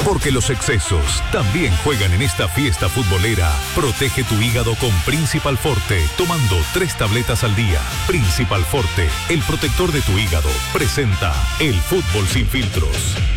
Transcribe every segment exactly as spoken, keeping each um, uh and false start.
Porque los excesos también juegan en esta fiesta futbolera. Protege tu hígado con Principal Forte, tomando tres tabletas al día. Principal Forte, el protector de tu hígado, presenta el fútbol sin filtros.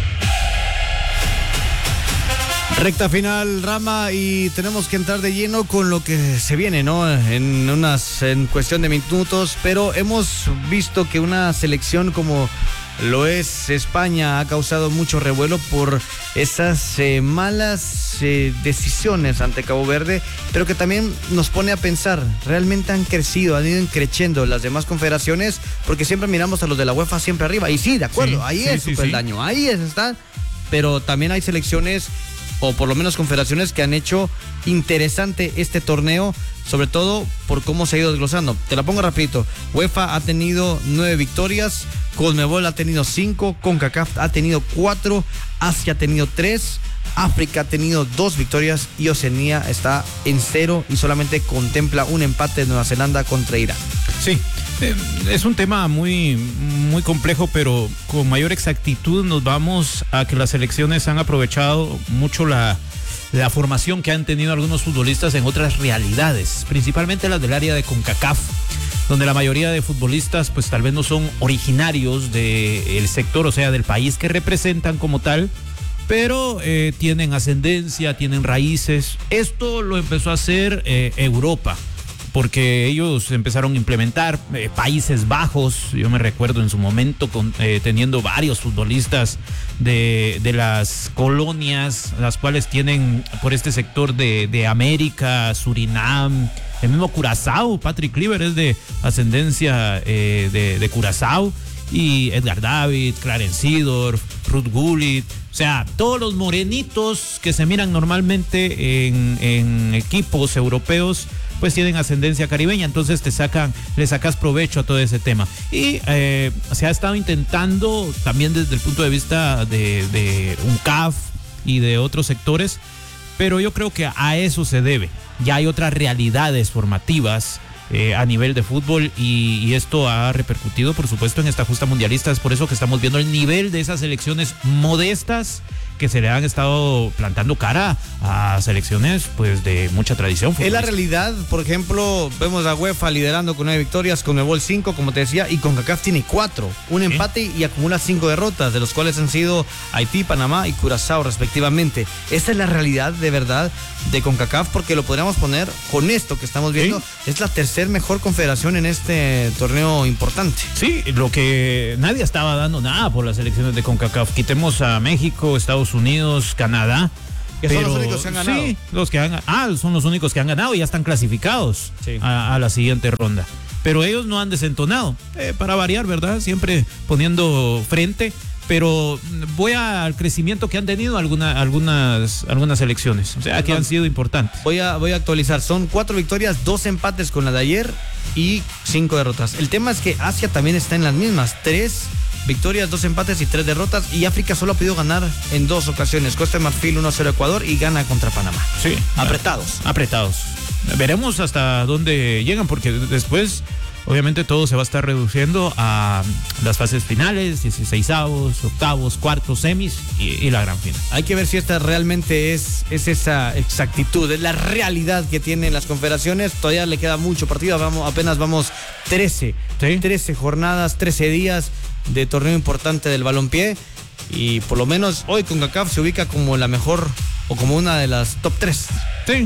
Recta final, Rama, y tenemos que entrar de lleno con lo que se viene, ¿no? En unas, en cuestión de minutos, pero hemos visto que una selección como lo es España ha causado mucho revuelo por esas eh, malas eh, decisiones ante Cabo Verde, pero que también nos pone a pensar, realmente han crecido, han ido creciendo las demás confederaciones, porque siempre miramos a los de la UEFA siempre arriba, y sí, de acuerdo, sí, ahí sí, es sí, su peldaño, sí. ahí es, está, pero también hay selecciones, o por lo menos confederaciones, que han hecho interesante este torneo, sobre todo por cómo se ha ido desglosando. Te la pongo rapidito. UEFA ha tenido nueve victorias, Conmebol ha tenido cinco, CONCACAF ha tenido cuatro, Asia ha tenido tres, África ha tenido dos victorias y Oceanía está en cero y solamente contempla un empate de Nueva Zelanda contra Irán. Sí, eh, es un tema muy, muy complejo, pero con mayor exactitud nos vamos a que las selecciones han aprovechado mucho la, la formación que han tenido algunos futbolistas en otras realidades, principalmente las del área de CONCACAF, donde la mayoría de futbolistas pues tal vez no son originarios del sector, o sea, del país que representan como tal, pero eh, tienen ascendencia, tienen raíces. Esto lo empezó a hacer eh, Europa, porque ellos empezaron a implementar eh, Países Bajos. Yo me recuerdo en su momento con, eh, teniendo varios futbolistas de, de las colonias, las cuales tienen por este sector de, de América, Surinam, el mismo Curazao. Patrick Kluivert es de ascendencia eh, de, de Curazao, y Edgar David, Clarence Seedorf, Ruud Gullit, o sea, todos los morenitos que se miran normalmente en, en equipos europeos, pues tienen ascendencia caribeña, entonces te sacan, le sacas provecho a todo ese tema. Y eh, se ha estado intentando también desde el punto de vista de, de U N C A F y de otros sectores, pero yo creo que a eso se debe. Ya hay otras realidades formativas Eh, a nivel de fútbol, y, y esto ha repercutido por supuesto en esta justa mundialista. Es por eso que estamos viendo el nivel de esas selecciones modestas que se le han estado plantando cara a selecciones pues de mucha tradición. Es la realidad. Por ejemplo, vemos a UEFA liderando con nueve victorias, Conmebol cinco, como te decía, y CONCACAF tiene cuatro, un ¿Sí? empate y acumula cinco derrotas, de los cuales han sido Haití, Panamá y Curazao respectivamente. Esta es la realidad de verdad de CONCACAF, porque lo podríamos poner con esto que estamos viendo, ¿Sí? es la tercera mejor confederación en este torneo importante. Sí, lo que nadie estaba dando nada por las selecciones de CONCACAF. Quitemos a México, Estados Unidos, Canadá. Que pero, son los únicos que han ganado. Sí, los que han, ah, son los únicos que han ganado y ya están clasificados sí. a, a la siguiente ronda. Pero ellos no han desentonado, eh, para variar, ¿verdad? Siempre poniendo frente. Pero voy al crecimiento que han tenido alguna, algunas, algunas selecciones, o sea, que han sido importantes. Voy a, voy a actualizar, son cuatro victorias, dos empates con la de ayer y cinco derrotas. El tema es que Asia también está en las mismas, tres victorias, dos empates y tres derrotas, y África solo ha podido ganar en dos ocasiones. Costa de Marfil uno a cero Ecuador y gana contra Panamá. Sí. Apretados. Apretados. Veremos hasta dónde llegan, porque después obviamente todo se va a estar reduciendo a las fases finales, dieciseisavos, octavos, cuartos, semis y, y la gran final. Hay que ver si esta realmente es, es esa exactitud, es la realidad que tienen las confederaciones. Todavía le queda mucho partido, vamos, apenas vamos trece, ¿Sí? trece jornadas, trece días de torneo importante del balompié, y por lo menos hoy CONCACAF se ubica como la mejor o como una de las top tres. Sí.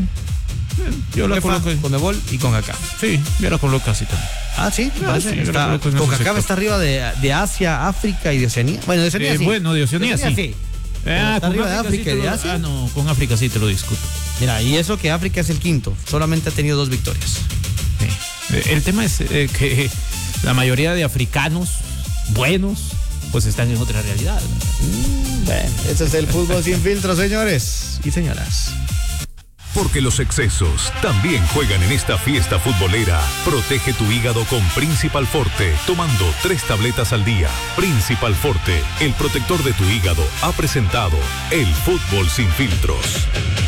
Yo la coloco Conmebol y CONCACAF. Sí, yo la coloco así también. Ah, sí, ah, sí está, CONCACAF está arriba de, de Asia, África y de Oceanía. Bueno, de Oceanía eh, sí. Bueno, de Oceanía, de Oceanía sí. sí. Ah, está arriba de África sí y de lo, Asia. Ah, no, con África sí te lo discuto. Mira, y eso que África es el quinto, solamente ha tenido dos victorias. Sí. El tema es eh, que la mayoría de africanos buenos pues están en otra realidad. Mm, bueno, ese es el fútbol sin filtro, señores y señoras. Porque los excesos también juegan en esta fiesta futbolera. Protege tu hígado con Principal Forte, tomando tres tabletas al día. Principal Forte, el protector de tu hígado, ha presentado el fútbol sin filtros.